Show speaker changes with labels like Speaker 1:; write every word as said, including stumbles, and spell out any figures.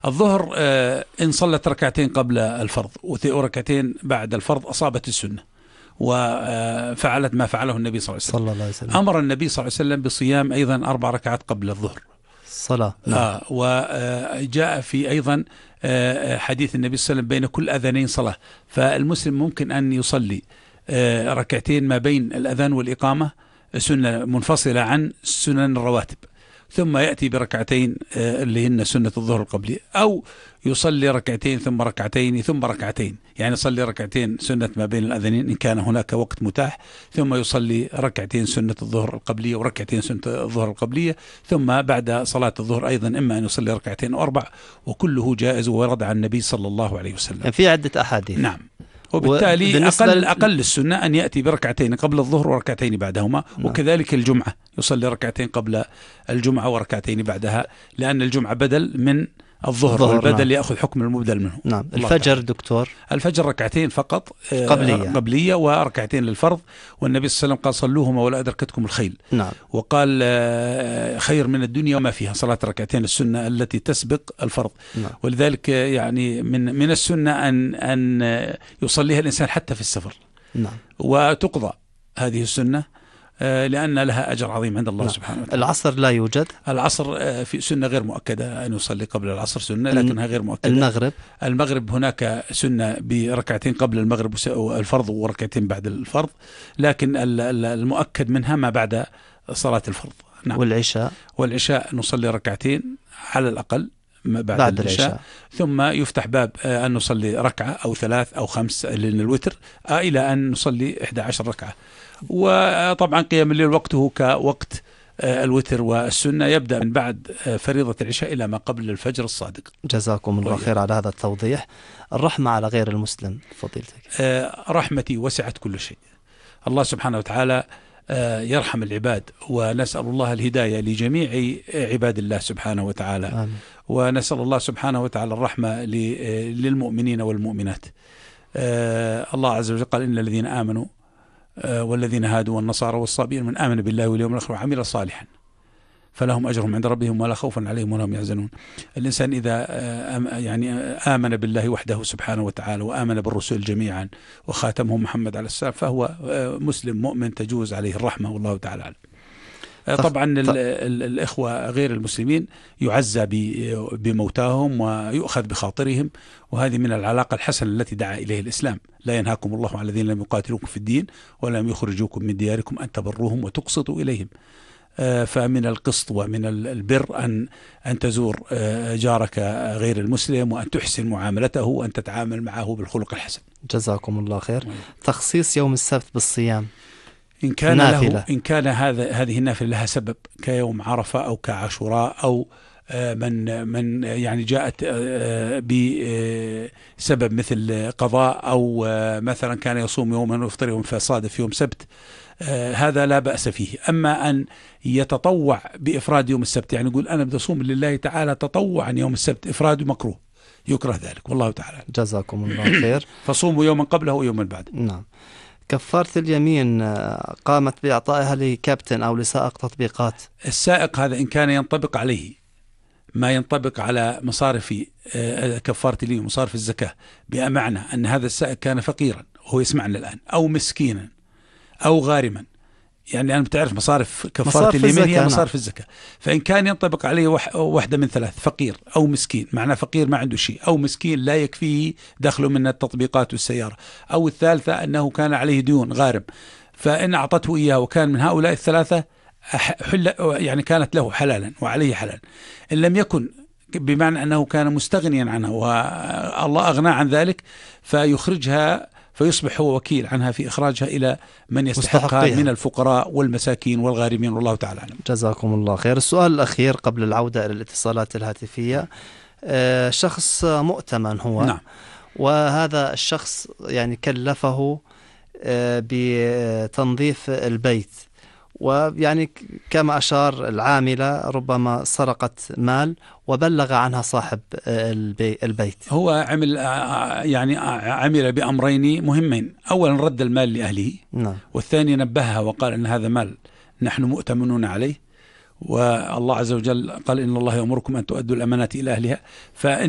Speaker 1: الظهر إن صلت ركعتين قبل الفرض وركعتين بعد الفرض أصابت السنة وفعلت ما فعله النبي صلى الله عليه وسلم. أمر النبي صلى الله عليه وسلم بصيام أيضا أربع ركعات قبل الظهر
Speaker 2: صلاة.
Speaker 1: آه وجاء في أيضا حديث النبي صلى الله عليه وسلم بين كل أذانين صلاة، فالمسلم ممكن أن يصلي ركعتين ما بين الأذان والإقامة سنة منفصلة عن سنن الرواتب، ثم يأتي بركعتين اللي هن سنة الظهر القبلية، أو يصلي ركعتين ثم ركعتين ثم ركعتين، يعني يصلي ركعتين سنة ما بين الأذانين إن كان هناك وقت متاح، ثم يصلي ركعتين سنة الظهر القبلية وركعتين سنة الظهر القبلية، ثم بعد صلاة الظهر أيضا إما أن يصلي ركعتين أو أربع، وكله جائز وورد عن النبي صلى الله عليه وسلم.
Speaker 2: يعني في عدة أحاديث.
Speaker 1: نعم. وبالتالي أقل, أقل السنة أن يأتي بركعتين قبل الظهر وركعتين بعدهما. نعم. وكذلك الجمعة يصلي ركعتين قبل الجمعة وركعتين بعدها، لأن الجمعة بدل من الظهر، والبدل نعم. يأخذ حكم المبدل منه.
Speaker 2: نعم. الفجر دكتور؟
Speaker 1: الفجر ركعتين فقط
Speaker 2: قبلية.
Speaker 1: قبلية وركعتين للفرض، والنبي صلى الله عليه وسلم قال صلوهما ولا أدركتكم الخيل.
Speaker 2: نعم.
Speaker 1: وقال خير من الدنيا وما فيها صلاة ركعتين السنة التي تسبق الفرض.
Speaker 2: نعم.
Speaker 1: ولذلك يعني من من السنة أن أن يصليها الإنسان حتى في السفر.
Speaker 2: نعم.
Speaker 1: وتقضى هذه السنة لأن لها أجر عظيم عند الله. نعم. سبحانه وتعالى.
Speaker 2: العصر لا يوجد؟
Speaker 1: العصر في سنة غير مؤكدة أن يصلي قبل العصر سنة، لكنها غير مؤكدة.
Speaker 2: المغرب؟
Speaker 1: المغرب هناك سنة بركعتين قبل المغرب الفرض وركعتين بعد الفرض، لكن المؤكد منها ما بعد صلاة الفرض.
Speaker 2: نعم. والعشاء؟
Speaker 1: والعشاء نصلي ركعتين على الأقل بعد,
Speaker 2: بعد
Speaker 1: العشاء.
Speaker 2: العشاء
Speaker 1: ثم يفتح باب أن نصلي ركعة أو ثلاث أو خمس للوتر إلى أن نصلي إحدى عشر ركعة. وطبعا قيام الليل وقته كوقت الوتر، والسنة يبدأ من بعد فريضة العشاء إلى ما قبل الفجر الصادق.
Speaker 2: جزاكم الله خير على هذا التوضيح. الرحمة على غير المسلم فضيلتك.
Speaker 1: رحمتي وسعت كل شيء. الله سبحانه وتعالى يرحم العباد، ونسأل الله الهداية لجميع عباد الله سبحانه وتعالى. آمين. ونسأل الله سبحانه وتعالى الرحمة للمؤمنين والمؤمنات. الله عز وجل قال إن الذين آمنوا والذين هادوا والنصارى والصابئين من آمن بالله واليوم الآخر وعمل صالحا فلهم أجرهم عند ربهم ولا خوف عليهم ولا هم يحزنون. الإنسان إذا يعني آمن بالله وحده سبحانه وتعالى وآمن بالرسل جميعا وخاتمهم محمد عليه السلام فهو مسلم مؤمن تجوز عليه الرحمة، والله تعالى أعلم. طبعا الإخوة غير المسلمين يعزى بموتاهم ويؤخذ بخاطرهم، وهذه من العلاقة الحسنة التي دعا إليه الإسلام. لا ينهاكم الله عن الذين لم يقاتلوكم في الدين ولم يخرجوكم من دياركم أن تبروهم وتقسطوا إليهم. فمن القسط ومن البر أن أن تزور جارك غير المسلم، وأن تحسن معاملته، وأن تتعامل معه بالخلق الحسن.
Speaker 2: جزاكم الله خير. تخصيص يوم السبت بالصيام
Speaker 1: إن كان نافلة. له إن كان هذا هذه النافلة لها سبب كيوم عرفة أو كعاشوراء، أو من من يعني جاءت بسبب مثل قضاء، أو مثلا كان يصوم يوما ويفطر يوم فصادف يوم سبت، هذا لا بأس فيه. أما أن يتطوع بإفراد يوم السبت، يعني يقول أنا بدي أصوم لله تعالى تطوعا يوم السبت، إفراد مكروه، يكره ذلك، والله تعالى.
Speaker 2: جزاكم الله خير.
Speaker 1: فصوموا يوما قبله ويوما بعد.
Speaker 2: نعم. كفارة اليمين قامت بإعطائها لكابتن أو لسائق تطبيقات.
Speaker 1: السائق هذا إن كان ينطبق عليه ما ينطبق على مصارف كفارة اليمين مصارف الزكاة، بمعنى أن هذا السائق كان فقيرا وهو يسمعنا الآن، أو مسكينا أو غارما، يعني أنا بتعرف مصارف كفارة اليمين هي مصارف الزكاة. فإن كان ينطبق عليه واحدة من ثلاث، فقير أو مسكين، معناه فقير ما عنده شيء، أو مسكين لا يكفيه دخله من التطبيقات والسيارة، أو الثالثة أنه كان عليه ديون غارم، فإن أعطته إياه وكان من هؤلاء الثلاثة حل يعني كانت له حلالا وعليه حلال. إن لم يكن بمعنى أنه كان مستغنيا عنها والله أغنى عن ذلك، فيخرجها فيصبح هو وكيل عنها في إخراجها إلى من يستحقها من الفقراء والمساكين والغارمين، والله تعالى أعلم.
Speaker 2: جزاكم الله خير. السؤال الأخير قبل العودة إلى الاتصالات الهاتفية. آه شخص مؤتمن هو.
Speaker 1: نعم.
Speaker 2: وهذا الشخص يعني كلفه آه بتنظيف البيت، ويعني كما أشار العاملة ربما سرقت مال وبلغ عنها صاحب البيت.
Speaker 1: هو عمل يعني عمل بأمرين مهمين: أولا رد المال لأهله.
Speaker 2: نعم.
Speaker 1: والثاني نبهها وقال أن هذا مال نحن مؤتمنون عليه، والله عز وجل قال إن الله يأمركم أن تؤدوا الأمانات إلى أهلها. فإن